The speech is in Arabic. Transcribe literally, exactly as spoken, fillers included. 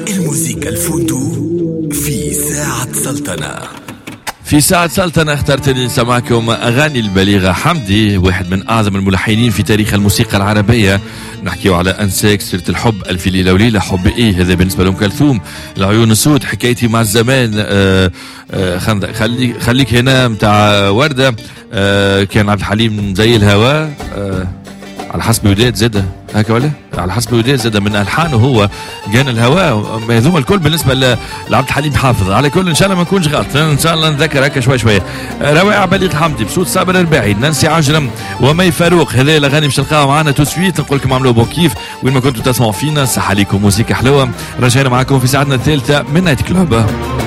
الموسيقى الفوندو في ساعة سلطنة. في ساعة سلطنة اخترت لسماعكم أغاني البليغة حمدي، واحد من أعظم الملحنين في تاريخ الموسيقى العربية. نحكيو على أنساك، سيرة الحب، ألف ليلة وليلة، حب إيه، هذا بالنسبة لأم كلثوم، العيون السود، حكايتي مع الزمان، آآ آآ خليك, خليك هنا متاع وردة، كان عبد الحليم زي الهواء، على حسب وداد زادة هكا ولا على حسب وداد زادة من ألحانه هو جان الهواء. هذوما الكل بالنسبة لعبد الحليم حافظ. على كل إن شاء الله ما نكونش غلط، إن شاء الله نذكر هكا شوي شوي. روائع بليغ حمدي بصوت صابر الرباعي، نانسي عجرم، ومي فاروق، هذه الأغاني باش تلقاها معنا تو سويت. نقول لكم عملوا بون كيف وين ما كنتوا تسمعوا فينا. صح عليكم موسيقى حلوة. رجعنا معكم في ساعتنا الثالثة من نايت كلوب.